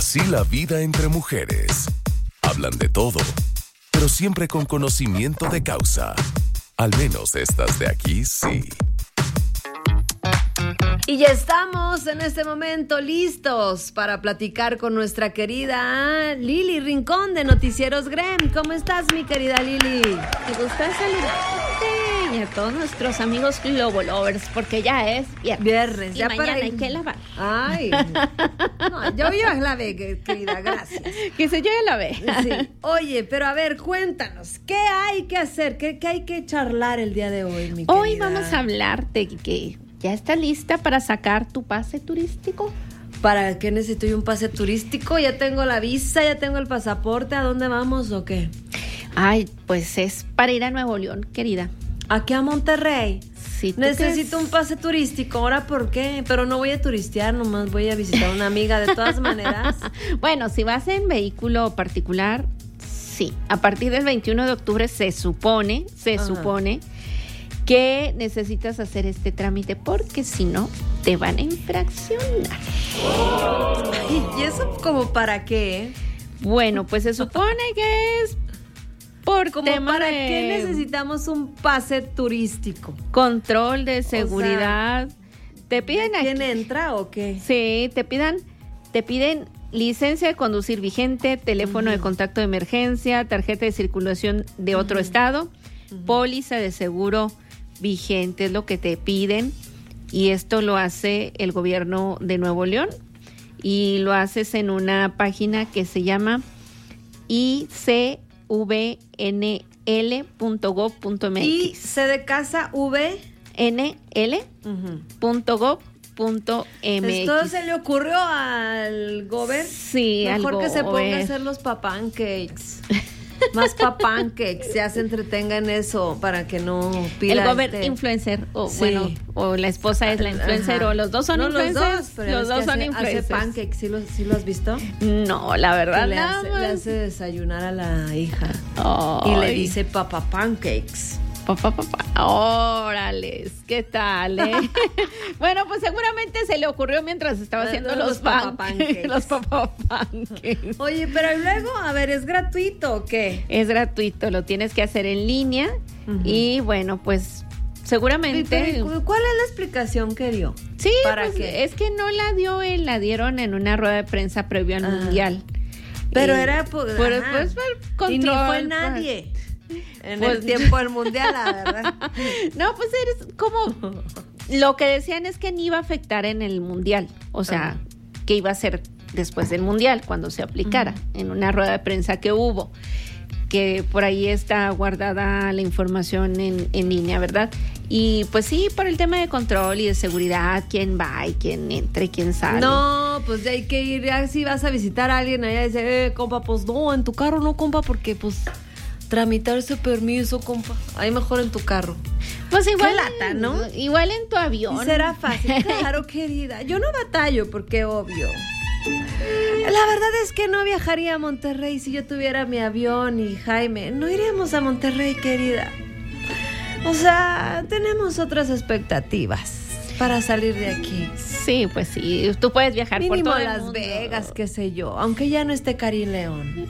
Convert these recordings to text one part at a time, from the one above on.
Así la vida entre mujeres. Hablan de todo, pero siempre con conocimiento de causa. Al menos estas de aquí, sí. Y ya estamos en este momento listos para platicar con nuestra querida Lili Rincón de Noticieros Grem. ¿Cómo estás, mi querida Lili? Me gusta saludarte y a todos nuestros amigos Globo Lovers, porque ya es viernes. Y ya mañana para hay que lavar. Ay, no, yo ya la ve, querida, gracias. Que se yo ya la ve. Sí. Oye, pero a ver, cuéntanos, ¿qué hay que hacer? ¿Qué hay que charlar el día de hoy, mi querida? Hoy vamos a hablar de que ya está lista para sacar tu pase turístico. ¿Para qué necesito yo un pase turístico? Ya tengo la visa, ya tengo el pasaporte. ¿A dónde vamos o qué? Ay, pues es para ir a Nuevo León, querida. ¿Aquí a Monterrey? Sí, necesito un pase turístico. ¿Ahora por qué? Pero no voy a turistear, nomás voy a visitar a una amiga de todas maneras. Bueno, si vas en vehículo particular, sí. A partir del 21 de octubre se supone que necesitas hacer este trámite porque si no, te van a infraccionar. Ay, ¿y eso como para qué? Bueno, pues se supone que es por ¿Como tema para de qué necesitamos un pase turístico? Control de seguridad. ¿Te piden aquí? ¿Quién entra o qué? Sí, te piden licencia de conducir vigente, teléfono de contacto de emergencia, tarjeta de circulación de otro estado, póliza de seguro vigente, es lo que te piden, y esto lo hace el gobierno de Nuevo León y lo haces en una página que se llama icvnl.gov.mx. ¿IC de casa v? nl.gov.mx. ¿Esto se le ocurrió al gober? Sí, mejor que se ponga a hacer los papancakes. Más papancakes, ya se entretenga en eso para que no pida. El gober influencer, o sí. Bueno, o la esposa es la influencer, o los dos son influencers. Los dos son influencers. ¿Hace pancakes? ¿Sí lo has visto? No, la verdad, le hace desayunar a la hija. Oh, y le dice papancakes. Órale, ¿qué tal, Bueno, pues seguramente se le ocurrió mientras estaba haciendo los papancakes. Los papancakes. Oye, pero luego, a ver, ¿es gratuito o qué? Es gratuito, lo tienes que hacer en línea y bueno, pues seguramente. ¿Cuál es la explicación que dio? Sí, ¿para pues, qué? Es que no la dio él, la dieron en una rueda de prensa previo al mundial. Pero era pues control. Y ni fue nadie. En el tiempo del mundial, la verdad. No, pues eres como lo que decían es que ni iba a afectar en el mundial, o sea, que iba a ser después del mundial cuando se aplicara, en una rueda de prensa que hubo, que por ahí está guardada la información en línea, ¿verdad? Y pues sí, por el tema de control y de seguridad, quién va y quién entra y quién sale. No, pues ya hay que ir, ya si vas a visitar a alguien allá y dice, compa, pues no, en tu carro no, compa, porque pues tramitar ese permiso, compa. Ahí mejor en tu carro. Pues igual. Qué lata, ¿no? Igual en tu avión. Y será fácil. Claro, querida. Yo no batallo porque obvio. La verdad es que no viajaría a Monterrey si yo tuviera mi avión y Jaime. No iríamos a Monterrey, querida. O sea, tenemos otras expectativas para salir de aquí. Sí, pues sí, tú puedes viajar mínimo por todo Las el mundo. Vegas, qué sé yo, aunque ya no esté Karim León.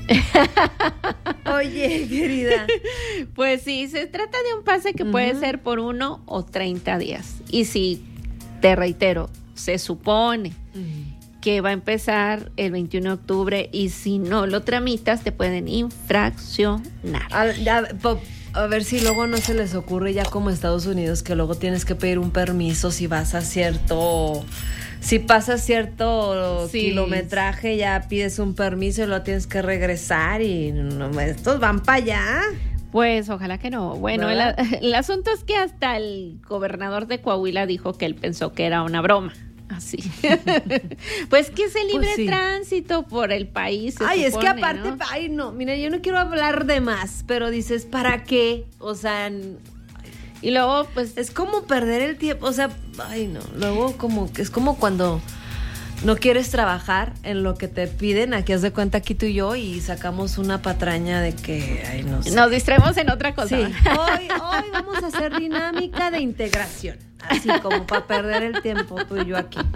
Oye, querida. Pues sí, se trata de un pase que puede ser por 1 o 30 días. Y si, te reitero, se supone que va a empezar el 21 de octubre y si no lo tramitas te pueden infraccionar. A ver si luego no se les ocurre ya como Estados Unidos que luego tienes que pedir un permiso si vas a si pasas cierto kilometraje ya pides un permiso y lo tienes que regresar y estos van para allá. Pues ojalá que no. Bueno, el asunto es que hasta el gobernador de Coahuila dijo que él pensó que era una broma. Así. Pues que es el libre tránsito por el país. Ay, es que aparte, ¿no? Ay, no, mira, yo no quiero hablar de más, pero dices, ¿para qué? O sea, y luego, pues, es como perder el tiempo, o sea, ay, no, luego como que es como cuando no quieres trabajar en lo que te piden, aquí haz de cuenta aquí tú y yo y sacamos una patraña de que, ay, no sé. Nos distraemos en otra cosa. Sí, hoy vamos a hacer dinámica de integración. Así como para perder el tiempo tú y yo aquí.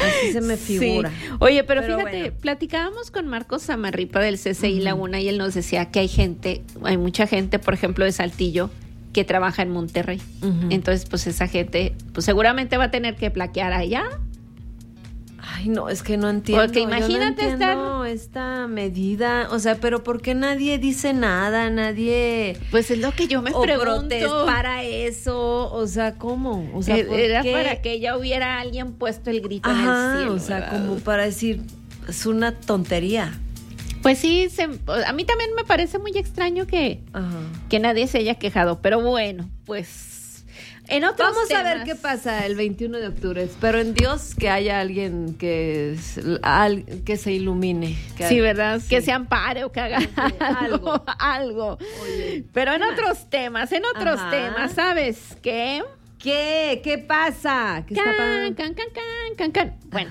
Así se me figura. Sí. Oye, pero fíjate, bueno. Platicábamos con Marcos Zamarripa del CCI Laguna y él nos decía que hay mucha gente, por ejemplo, de Saltillo, que trabaja en Monterrey. Entonces, pues esa gente, pues seguramente va a tener que plaquear allá. Ay, no, es que no entiendo. Porque imagínate esta medida, o sea, pero ¿por qué nadie dice nada? Nadie... Pues es lo que yo me pregunto. Para eso, o sea, ¿cómo? O sea, era para que ya hubiera alguien puesto el grito en el cielo. O sea, ¿verdad? como para decir, es una tontería. Pues sí, a mí también me parece muy extraño que nadie se haya quejado, pero bueno, pues en otros Vamos temas, a ver qué pasa el 21 de octubre. Espero en Dios que haya alguien que se ilumine. Sí, ¿verdad? Sí. Que se ampare o que haga algo. Oye, pero en otros temas, ¿sabes qué? ¿Qué pasa? ¿Qué está pasando? Can. Bueno.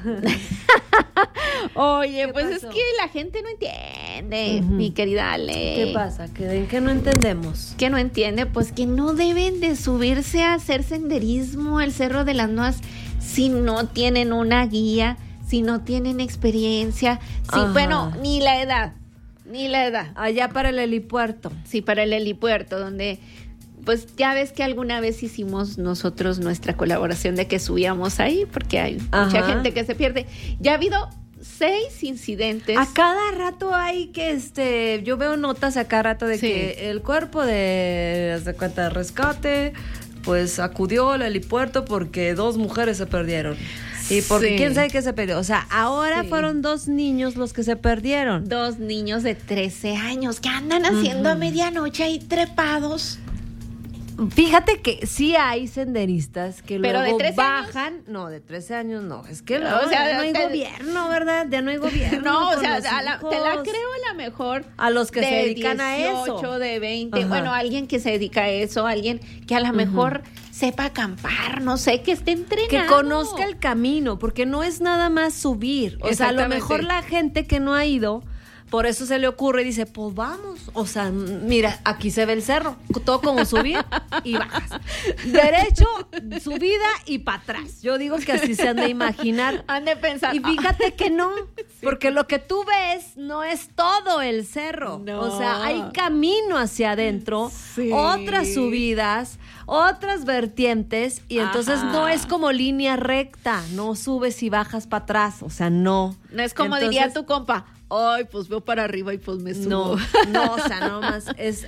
Oye, ¿Qué pues pasó? es que la gente no entiende, mi querida Ale. ¿Qué pasa? ¿En qué no entendemos? Que no entiende, pues que no deben de subirse a hacer senderismo al Cerro de las Noas si no tienen una guía, si no tienen experiencia, bueno, ni la edad. Allá para el helipuerto. Sí, para el helipuerto, donde pues ya ves que alguna vez hicimos nosotros nuestra colaboración de que subíamos ahí, porque hay mucha gente que se pierde. Ya ha habido 6 incidentes. A cada rato hay que, yo veo notas a cada rato de que el cuerpo de cuenta de rescate, pues acudió al helipuerto porque 2 mujeres se perdieron. Y porque quién sabe qué se perdió. O sea, ahora fueron 2 niños los que se perdieron. 2 niños de 13 años que andan haciendo a medianoche ahí trepados. Fíjate que sí hay senderistas que pero luego de 13 bajan. Años? No, de 13 años no. Es que O sea, ya no hay gobierno, ¿verdad? Ya no hay gobierno. No, o con sea, los te la hijos. creo a la mejor. A los que de se dedican a 18, eso. de 20. Ajá. Bueno, alguien que se dedica a eso, alguien que a lo mejor sepa acampar, no sé, que esté entrenado. Que conozca el camino, porque no es nada más subir. O sea, a lo mejor la gente que no ha ido, por eso se le ocurre y dice, pues vamos. O sea, mira, aquí se ve el cerro, todo como subir y bajas. Derecho, subida y para atrás. Yo digo que así se han de imaginar. Han de pensar. Y fíjate que no, porque lo que tú ves no es todo el cerro. No. O sea, hay camino hacia adentro, Sí. otras subidas, otras vertientes, y entonces no es como línea recta, no subes y bajas para atrás, o sea, no. No es como Entonces, diría tu compa, ay, pues veo para arriba y pues me subo. No, o sea, no más,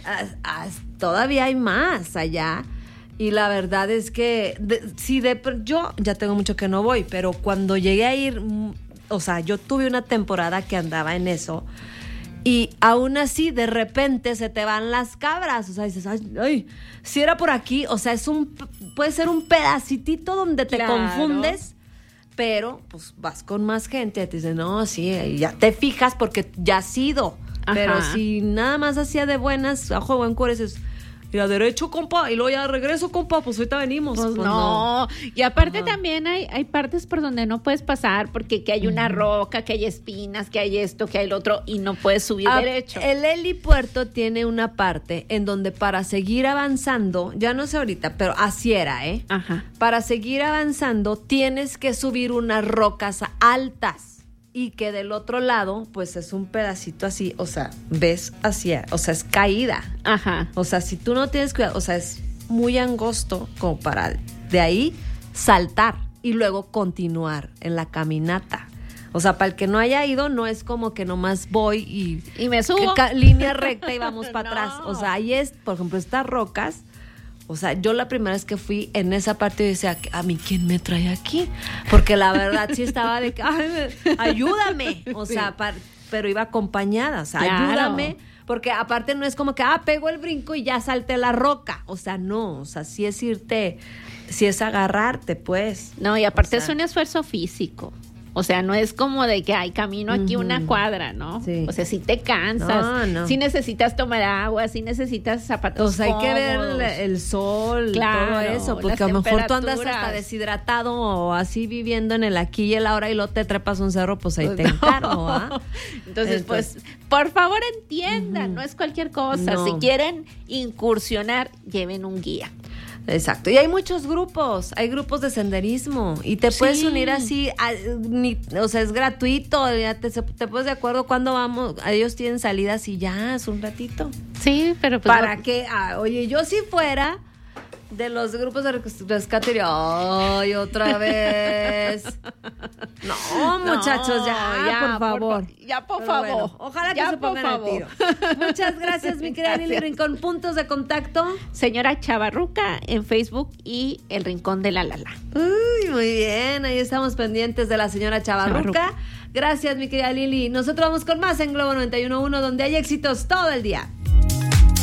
todavía hay más allá. Y la verdad es que, yo ya tengo mucho que no voy, pero cuando llegué a ir, o sea, yo tuve una temporada que andaba en eso, y aún así, de repente, se te van las cabras, o sea, dices, ay, si era por aquí, o sea, puede ser un pedacitito donde te confundes, pero pues vas con más gente, te dicen, no, sí, ya te fijas porque ya has ido. Ajá. Pero si nada más hacía de buenas, ojo, buen cuore, dices, mira, derecho, compa, y luego ya regreso, compa, pues ahorita venimos. Pues no. Y aparte también hay partes por donde no puedes pasar porque que hay una roca, que hay espinas, que hay esto, que hay el otro y no puedes subir derecho. El helipuerto tiene una parte en donde para seguir avanzando, ya no sé ahorita, pero así era, ¿eh? Ajá. Para seguir avanzando tienes que subir unas rocas altas y que del otro lado pues es un pedacito así, o sea, ves hacia, o sea, es caída. Ajá. O sea, si tú no tienes cuidado, o sea, es muy angosto como para de ahí saltar y luego continuar en la caminata. O sea, para el que no haya ido, no es como que nomás voy y me subo. Línea recta y vamos para No. atrás. O sea, ahí es, por ejemplo, estas rocas. O sea, yo la primera vez que fui en esa parte, yo decía, ¿a mí quién me trae aquí? Porque la verdad sí estaba de que, ayúdame. O sea, pero iba acompañada, o sea, Claro. ayúdame. Porque aparte no es como que, pego el brinco y ya salté la roca. O sea, no, o sea, sí es agarrarte, pues. No, y aparte O sea, es un esfuerzo físico. O sea, no es como de que hay camino aquí una cuadra, ¿no? Sí. O sea, si te cansas, No. si necesitas tomar agua, si necesitas zapatos O sea, hay que ver cómodos. el sol, Claro, todo eso, porque las a lo mejor tú andas temperaturas. hasta deshidratado o así viviendo en el aquí y el ahora y luego te trepas un cerro, pues ahí te No. encargo, ¿ah? Entonces, pues, por favor entiendan, no es cualquier cosa. No. Si quieren incursionar, lleven un guía. Exacto. Y hay muchos grupos, hay grupos de senderismo y te puedes unir así, o sea, es gratuito, ya te pones de acuerdo cuándo vamos, ellos tienen salidas y ya, es un ratito. Sí, pero pues ¿Para qué? Oye, yo si fuera de los grupos de rescate, ay, otra vez. No, muchachos, ya, por favor. Por favor. Bueno, ojalá que se pongan al tiro. Muchas gracias, mi querida Lili Rincón. Puntos de contacto. Señora Chavarruca en Facebook y El Rincón de la Lala. Uy, muy bien. Ahí estamos pendientes de la señora Chavarruca. Gracias, mi querida Lili. Nosotros vamos con más en Globo 91.1, donde hay éxitos todo el día.